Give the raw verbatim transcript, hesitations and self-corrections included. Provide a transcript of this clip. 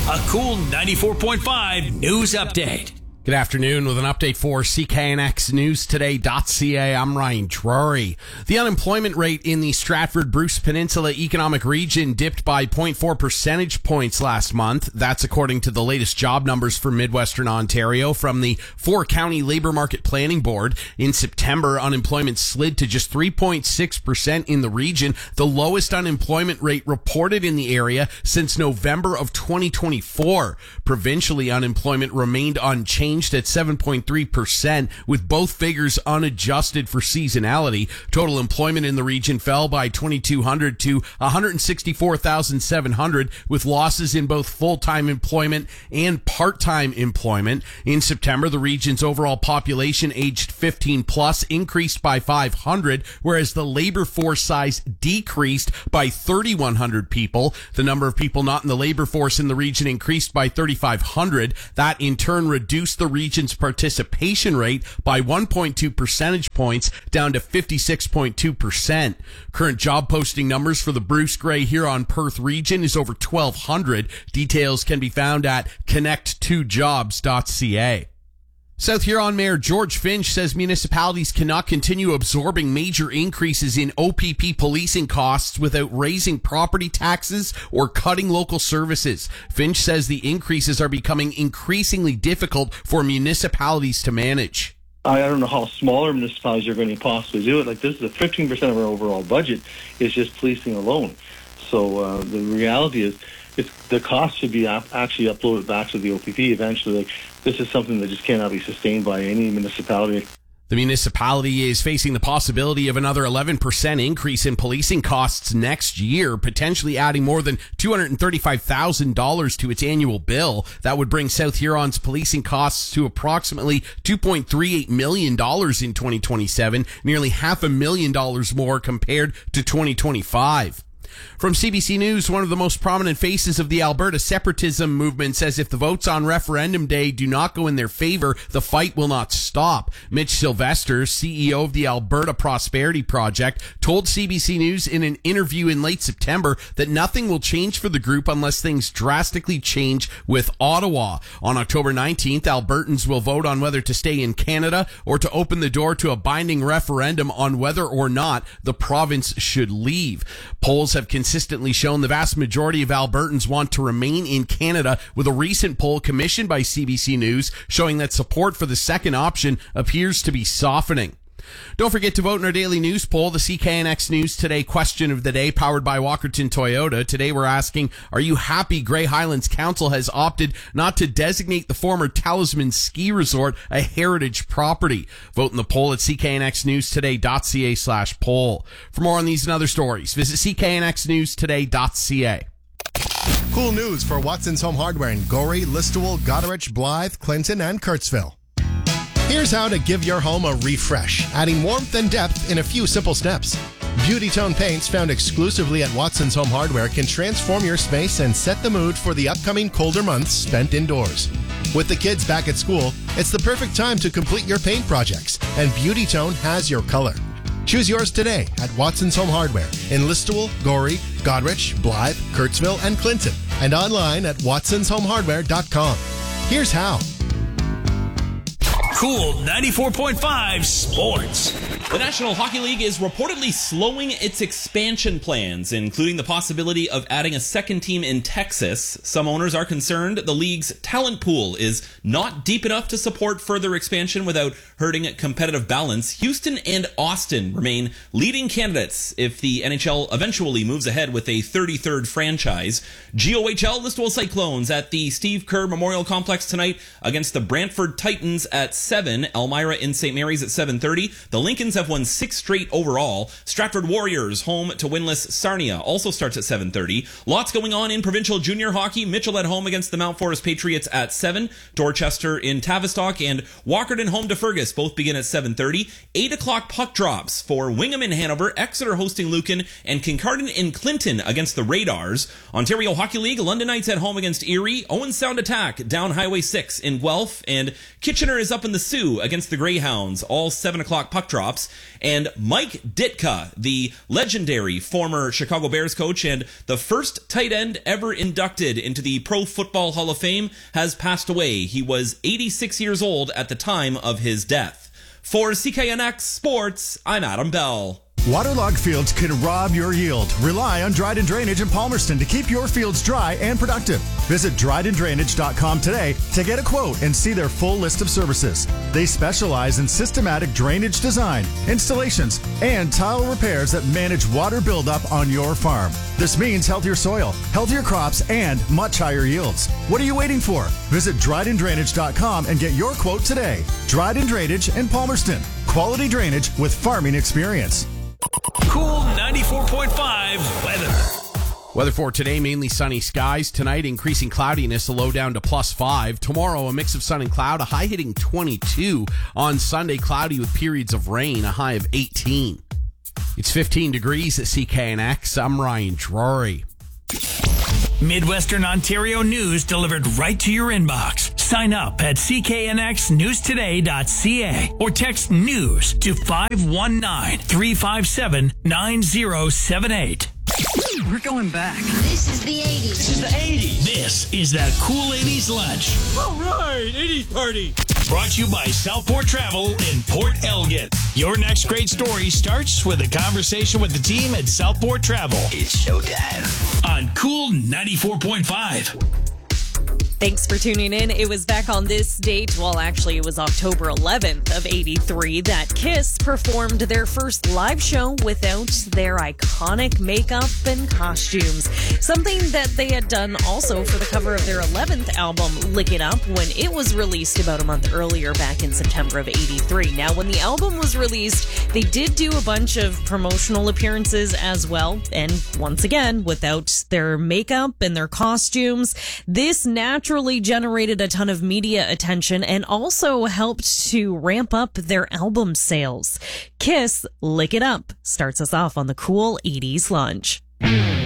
A cool ninety-four point five news update. Good afternoon with an update for C K N X News Today dot C A. I'm Ryan Drury. The unemployment rate in the Stratford-Bruce Peninsula Economic Region dipped by zero point four percentage points last month. That's according to the latest job numbers for Midwestern Ontario from the four-county Labour Market Planning Board. In September, unemployment slid to just three point six percent in the region, the lowest unemployment rate reported in the area since November of twenty twenty-four. Provincially, unemployment remained unchanged at seven point three percent, with both figures unadjusted for seasonality. Total employment in the region fell by twenty-two hundred to one hundred sixty-four thousand seven hundred, with losses in both full-time employment and part-time employment. In September, the region's overall population aged fifteen plus increased by five hundred, whereas the labor force size decreased by thirty-one hundred people. The number of people not in the labor force in the region increased by thirty-five hundred. That in turn reduced the region's participation rate by one point two percentage points down to fifty-six point two percent. Current job posting numbers for the Bruce Grey Huron Perth region is over twelve hundred. Details can be found at connect two jobs dot c a. South Huron Mayor George Finch says municipalities cannot continue absorbing major increases in O P P policing costs without raising property taxes or cutting local services. Finch says the increases are becoming increasingly difficult for municipalities to manage. I don't know how smaller municipalities are going to possibly do it. Like, this is a fifteen percent of our overall budget is just policing alone. So uh, the reality is, it's, the cost should be ap- actually uploaded back to the O P P eventually. Like, this is something that just cannot be sustained by any municipality. The municipality is facing the possibility of another eleven percent increase in policing costs next year, potentially adding more than two hundred thirty-five thousand dollars to its annual bill. That would bring South Huron's policing costs to approximately two point three eight million dollars in twenty twenty-seven, nearly half a million dollars more compared to twenty twenty-five. From C B C News, one of the most prominent faces of the Alberta separatism movement says if the votes on referendum day do not go in their favor, the fight will not stop. Mitch Sylvester, C E O of the Alberta Prosperity Project, told C B C News in an interview in late September that nothing will change for the group unless things drastically change with Ottawa. On October nineteenth, Albertans will vote on whether to stay in Canada or to open the door to a binding referendum on whether or not the province should leave. Polls have consistently shown the vast majority of Albertans want to remain in Canada, with a recent poll commissioned by C B C News showing that support for the second option appears to be softening. Don't forget to vote in our daily news poll, the C K N X News Today question of the day, powered by Walkerton Toyota. Today we're asking, are you happy Grey Highlands Council has opted not to designate the former Talisman Ski Resort a heritage property? Vote in the poll at C K N X News Today dot c a slash poll. For more on these and other stories, visit C K N X News Today dot c a. Cool news for Watson's Home Hardware in Gorey, Listowel, Goderich, Blythe, Clinton, and Kurtzville. Here's how to give your home a refresh, adding warmth and depth in a few simple steps. Beauty Tone paints found exclusively at Watson's Home Hardware can transform your space and set the mood for the upcoming colder months spent indoors. With the kids back at school, it's the perfect time to complete your paint projects, and Beauty Tone has your color. Choose yours today at Watson's Home Hardware in Listowel, Gorey, Goderich, Blythe, Kurtzville, and Clinton, and online at watsons home hardware dot com. Here's how. Cool ninety-four point five Sports. The National Hockey League is reportedly slowing its expansion plans, including the possibility of adding a second team in Texas. Some owners are concerned the league's talent pool is not deep enough to support further expansion without hurting competitive balance. Houston and Austin remain leading candidates if the N H L eventually moves ahead with a thirty-third franchise. G O H L Listowel Cyclones at the Steve Kerr Memorial Complex tonight against the Brantford Titans at seven. Elmira in Saint Mary's at seven thirty. The Lincolns have won six straight overall. Stratford Warriors home to winless Sarnia also starts at seven thirty. Lots going on in provincial junior hockey. Mitchell at home against the Mount Forest Patriots at seven. Dorchester in Tavistock and Walkerton home to Fergus both begin at seven thirty. eight o'clock puck drops for Wingham in Hanover, Exeter hosting Lucan, and Kincardine in Clinton against the Radars. Ontario Hockey League, London Knights at home against Erie. Owen Sound Attack down Highway six in Guelph, and Kitchener is up in the the Sioux against the Greyhounds, all seven o'clock puck drops. And Mike Ditka, the legendary former Chicago Bears coach and the first tight end ever inducted into the Pro Football Hall of Fame, has passed away. He was eighty-six years old at the time of his death. For C K N X Sports, I'm Adam Bell. Waterlogged fields can rob your yield. Rely on Dryden Drainage in Palmerston to keep your fields dry and productive. Visit dryden drainage dot com today to get a quote and see their full list of services. They specialize in systematic drainage design, installations, and tile repairs that manage water buildup on your farm. This means healthier soil, healthier crops, and much higher yields. What are you waiting for? Visit dryden drainage dot com and get your quote today. Dryden Drainage in Palmerston. Quality drainage with farming experience. Cool ninety-four point five weather. Weather for today, mainly sunny skies. Tonight, increasing cloudiness, a low down to plus five. Tomorrow, a mix of sun and cloud, a high hitting twenty-two. On Sunday, cloudy with periods of rain, a high of eighteen. It's fifteen degrees at C K N X. I'm Ryan Drury. Midwestern Ontario news delivered right to your inbox. Sign up at c k n x news today dot c a or text news to five one nine, three five seven, nine zero seven eight. We're going back. This is the eighties. This is the eighties. This is that cool eighties lunch. All right, eighties party. Brought to you by Southport Travel in Port Elgin. Your next great story starts with a conversation with the team at Southport Travel. It's showtime on Cool ninety-four point five. Thanks for tuning in. It was back on this date, well, actually, it was October eleventh of eighty-three, that Kiss performed their first live show without their iconic makeup and costumes. Something that they had done also for the cover of their eleventh album, Lick It Up, when it was released about a month earlier back in September of eighty-three. Now, when the album was released, they did do a bunch of promotional appearances as well. And once again, without their makeup and their costumes, this naturally generated a ton of media attention and also helped to ramp up their album sales. Kiss, Lick It Up starts us off on the Cool eighties Lunch.